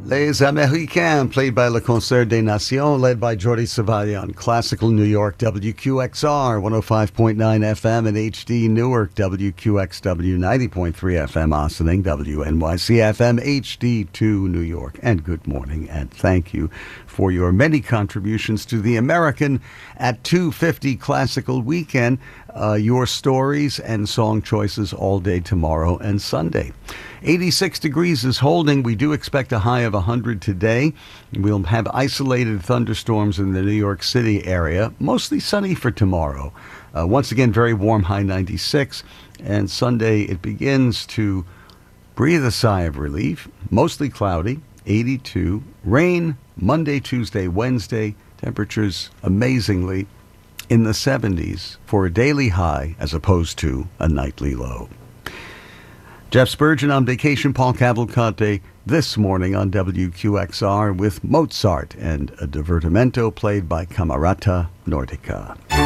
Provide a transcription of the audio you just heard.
Les Américains, played by Le Concert des Nations, led by Jordi Savall on Classical New York, WQXR, 105.9 FM and HD Newark, WQXW, 90.3 FM Ossining, WNYC FM, HD2 New York. And good morning, and thank you for your many contributions to the American at 250 Classical Weekend. Your stories and song choices all day tomorrow and Sunday. 86 degrees is holding. We do expect a high of 100 today. We'll have isolated thunderstorms in the New York City area. Mostly sunny for tomorrow. Once again, very warm, high 96. And Sunday, it begins to breathe a sigh of relief. Mostly cloudy, 82. Rain Monday, Tuesday, Wednesday. Temperatures amazingly in the 70s for a daily high as opposed to a nightly low. Jeff Spurgeon on vacation, Paul Cavalcante this morning on WQXR with Mozart and a divertimento played by Camerata Nordica.